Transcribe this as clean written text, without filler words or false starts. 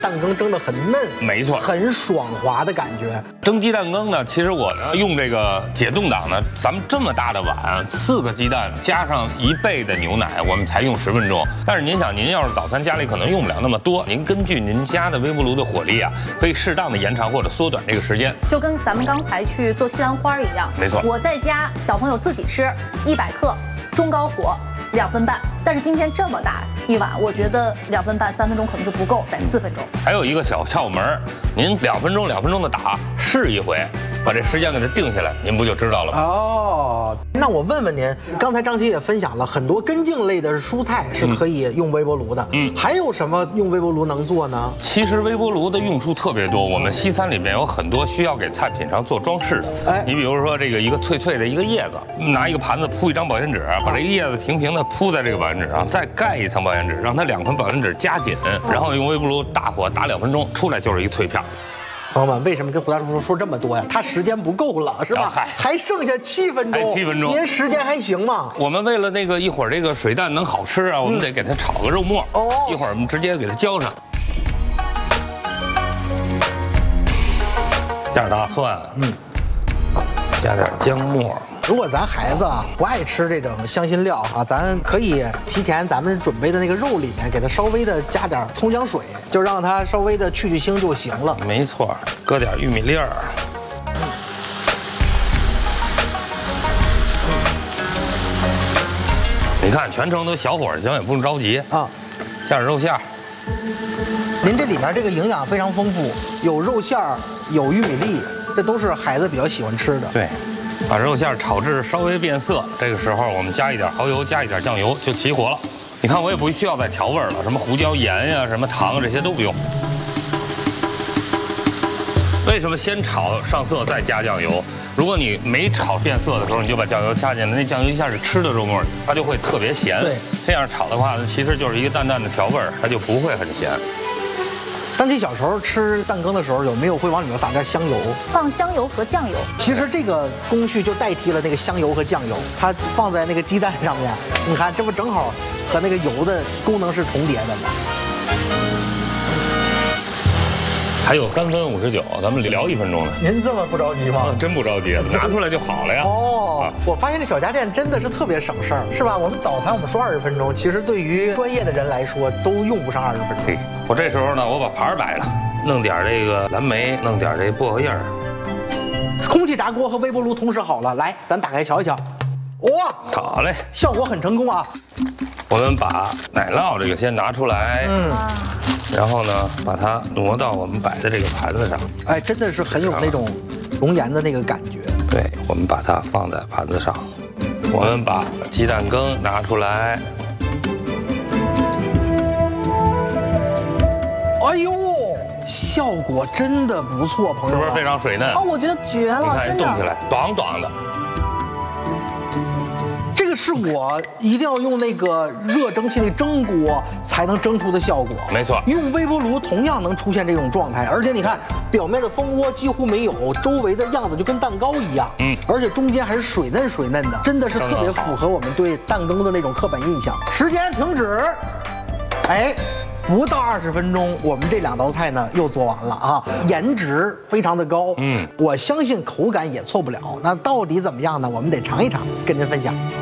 蛋羹蒸得很嫩， 没错， 很爽滑的感觉。 蒸鸡蛋羹呢，其实我呢用这个解冻档呢，咱们这么大的碗，4个鸡蛋加上1倍的牛奶，我们才用10分钟。但是您想，您要是早餐家里可能用不了那么多，您根据您家的微波炉的火力啊，可以适当的延长或者缩短这个时间。 就跟咱们刚才去做西兰花一样， 没错。 我在家小朋友自己吃，100克，中高火2分半。但是今天这么大一碗，我觉得2分半3分钟可能就不够，得4分钟。 还有一个小窍门，您2分钟的打，试一回，把这时间给它定下来，您不就知道了吗？ 哦，那我问问您，刚才张琪也分享了很多根茎类的蔬菜是可以用微波炉的，还有什么用微波炉能做呢？ 其实微波炉的用处特别多，我们西餐里面有很多需要给菜品上做装饰的。哎，你比如说这个一个脆脆的一个叶子，拿一个盘子铺一张保鲜纸，把这个叶子平平的铺在这个保鲜纸上，再盖一层保鲜纸，让它2层保鲜纸夹紧，然后用微波炉大火打2分钟，出来就是一个脆片。 朋友们，为什么跟胡大叔说这么多呀？他时间不够了，是吧？还剩下7分钟， 还7分钟， 您时间还行吗？ 我们为了那个一会儿这个水蛋能好吃啊，我们得给它炒个肉末。哦，一会儿我们直接给它浇上，加点大蒜，加点姜末。 如果咱孩子啊不爱吃这种香辛料啊，咱可以提前咱们准备的那个肉里面给它稍微的加点葱姜水，就让它稍微的去腥就行了。 没错，搁点玉米粒儿。你看全程都小火就行，也不用着急啊。下点肉馅儿。 您这里面这个营养非常丰富，有肉馅儿，有玉米粒，这都是孩子比较喜欢吃的。 对。把肉馅炒至稍微变色，这个时候我们加一点蚝油，加一点酱油就起火了。你看我也不需要再调味了，什么胡椒、盐呀、什么糖这些都不用。为什么先炒上色再加酱油？如果你没炒变色的时候，你就把酱油加进来，那酱油一下就吃到肉末里，它就会特别咸。对，这样炒的话呢，其实就是一个淡淡的调味，它就不会很咸。 张琪小时候吃蛋羹的时候，有没有会往里面撒点香油？ 放香油和酱油。其实这个工序就代替了那个香油和酱油，它放在那个鸡蛋上面。你看，这不正好和那个油的功能是重叠的吗？ 还有3分59，咱们聊1分钟呢。 您这么不着急吗？ 真不着急，拿出来就好了呀。 哦，我发现这小家电真的是特别省事儿，是吧？我们早餐我们说20分钟，其实对于专业的人来说都用不上20分钟。 对，我这时候呢，我把盘摆了，弄点这个蓝莓，弄点这薄荷叶儿。 空气炸锅和微波炉同时好了，来，咱打开瞧一瞧。哇， 好嘞， 效果很成功啊！ 我们把奶酪这个先拿出来，然后呢，把它挪到我们摆的这个盘子上。哎， 真的是很有那种熔岩的那个感觉。 对，我们把它放在盘子上。我们把鸡蛋羹拿出来。 哎呦，效果真的不错，朋友们， 是不是非常水嫩？ 哦，我觉得绝了，真的。 动起来，短短的。 这个是我一定要用那个热蒸汽的蒸锅才能蒸出的效果。 没错， 用微波炉同样能出现这种状态，而且你看表面的蜂窝几乎没有，周围的样子就跟蛋糕一样。而且中间还是水嫩水嫩的，真的是特别符合我们对蛋羹的那种刻板印象。时间停止，哎。不到20分钟，我们这2道菜呢又做完了啊，颜值非常的高，我相信口感也错不了。那到底怎么样呢？我们得尝一尝，跟您分享。